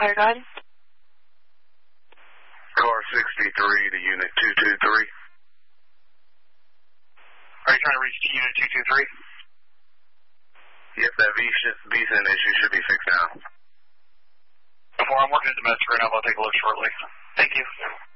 caller, go ahead. Car 63 to unit 223. Are you trying to reach unit 223? Yep, that VSIN issue should be fixed now. Before I'm working at domestic right now, I'll take a look shortly. Thank you.